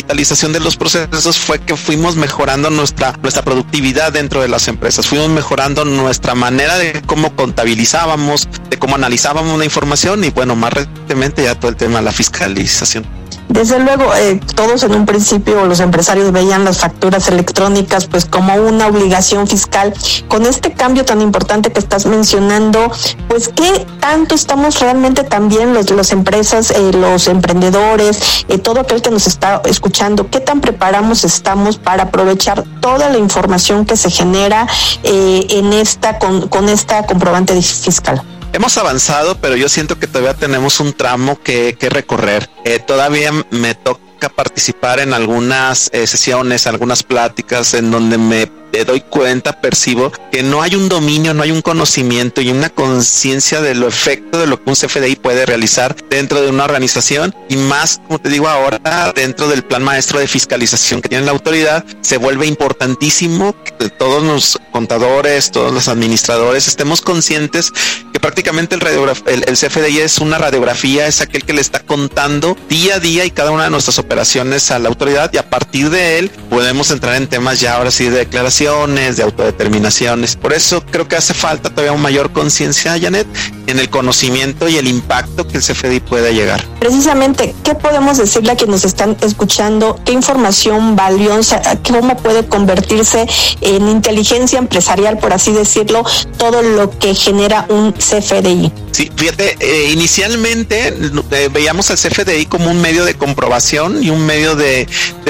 digitalización de los procesos fue que fuimos mejorando nuestra productividad dentro de las empresas, fuimos mejorando nuestra manera de cómo contabilizábamos, de cómo analizábamos la información y bueno, más recientemente ya todo el tema de la fiscalización. Desde luego, todos en un principio los empresarios veían las facturas electrónicas pues como una obligación fiscal. Con este cambio tan importante que estás mencionando, pues ¿qué tanto estamos realmente también las empresas, los emprendedores, todo aquel que nos está escuchando, qué tan preparados estamos para aprovechar toda la información que se genera con esta comprobante fiscal? Hemos avanzado, pero yo siento que todavía tenemos un tramo que recorrer. Todavía me toca participar en algunas sesiones, algunas pláticas en donde me doy cuenta, percibo que no hay un dominio, no hay un conocimiento y una conciencia de lo efecto de lo que un CFDI puede realizar dentro de una organización y más, como te digo ahora, dentro del plan maestro de fiscalización que tiene la autoridad, se vuelve importantísimo que todos los contadores, todos los administradores estemos conscientes que prácticamente el CFDI es una radiografía, es aquel que le está contando día a día y cada una de nuestras operaciones a la autoridad y a partir de él podemos entrar en temas ya ahora sí de declaración, de autodeterminaciones. Por eso creo que hace falta todavía una mayor conciencia, Janet, en el conocimiento y el impacto que el CFDI puede llegar. Precisamente, ¿qué podemos decirle a quienes nos están escuchando? ¿Qué información valiosa, cómo puede convertirse en inteligencia empresarial, por así decirlo, todo lo que genera un CFDI? Sí, fíjate, inicialmente veíamos al CFDI como un medio de comprobación y un medio de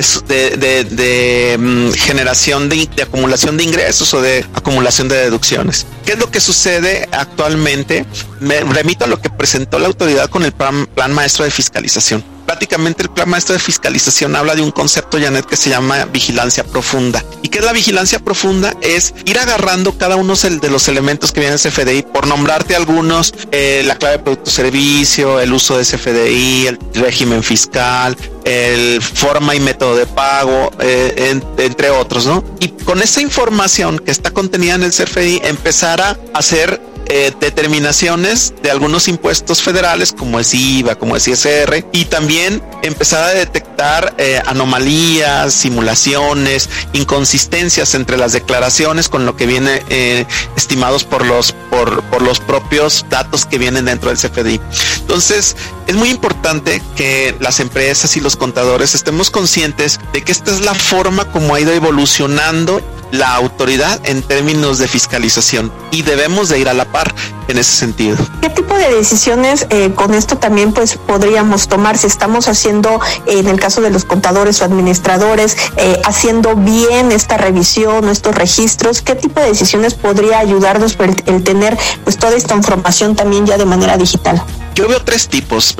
generación de acumulación de ingresos o de acumulación de deducciones. ¿Qué es lo que sucede actualmente? Me remito a lo que presentó la autoridad con el plan maestro de fiscalización. Prácticamente el plan maestro de fiscalización habla de un concepto, Janet, que se llama vigilancia profunda. ¿Y qué es la vigilancia profunda? Es ir agarrando cada uno de los elementos que viene en CFDI, por nombrarte algunos, la clave de producto servicio, el uso de CFDI, el régimen fiscal, el forma y método de pago, entre otros, ¿no? Y con esa información que está contenida en el CFDI, empezar a hacer determinaciones de algunos impuestos federales como es IVA, como es ISR y también empezar a detectar anomalías, simulaciones, inconsistencias entre las declaraciones con lo que viene estimados por los propios datos que vienen dentro del CFDI. Entonces es muy importante que las empresas y los contadores estemos conscientes de que esta es la forma como ha ido evolucionando la autoridad en términos de fiscalización y debemos de ir a la par en ese sentido. ¿Qué tipo de decisiones con esto también pues podríamos tomar si estamos haciendo, en el caso de los contadores o administradores, haciendo bien esta revisión o estos registros? ¿Qué tipo de decisiones podría ayudarnos el tener pues toda esta información también ya de manera digital? Yo veo tres tipos.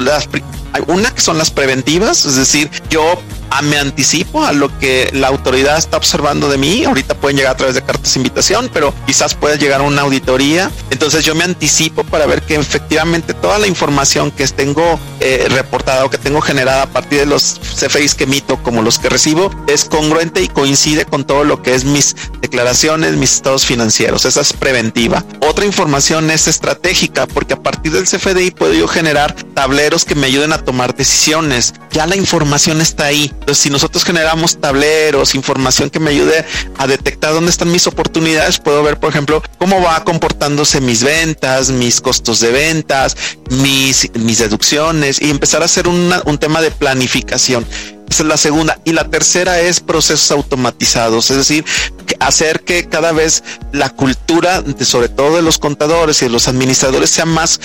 Una que son las preventivas, es decir, yo me anticipo a lo que la autoridad está observando de mí. Ahorita pueden llegar a través de cartas de invitación, pero quizás puede llegar a una auditoría. Entonces yo me anticipo para ver que efectivamente toda la información que tengo reportada o que tengo generada a partir de los CFDIs que emito como los que recibo es congruente y coincide con todo lo que es mis declaraciones, mis estados financieros. Esa es preventiva. Otra información es estratégica, porque a partir del CFDI puedo yo generar tableros que me ayuden a tomar decisiones. Ya la información está ahí. Entonces, si nosotros generamos tableros, información que me ayude a detectar dónde están mis oportunidades, puedo ver, por ejemplo, cómo va comportándose mis ventas, mis costos de ventas, mis deducciones y empezar a hacer un tema de planificación. Esa es la segunda. Y la tercera es procesos automatizados, es decir, hacer que cada vez la cultura, sobre todo de los contadores y de los administradores, sea más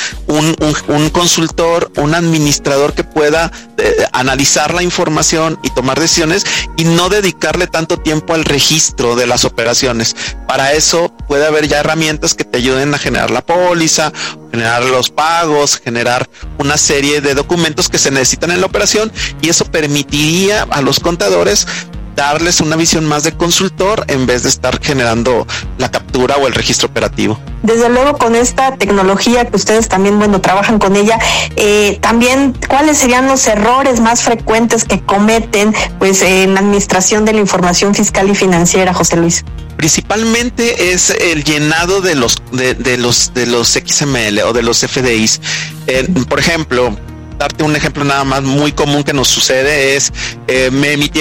un consultor, un administrador que pueda analizar la información y tomar decisiones y no dedicarle tanto tiempo al registro de las operaciones. Para eso puede haber ya herramientas que te ayuden a generar la póliza, generar los pagos, generar una serie de documentos que se necesitan en la operación y eso permitiría a los contadores darles una visión más de consultor en vez de estar generando la captura o el registro operativo. Desde luego, con esta tecnología que ustedes también, trabajan con ella, también, ¿cuáles serían los errores más frecuentes que cometen, en la administración de la información fiscal y financiera, José Luis? Principalmente es el llenado de los XML o de los FDIs. Por ejemplo, darte un ejemplo nada más muy común que nos sucede es, me emitieron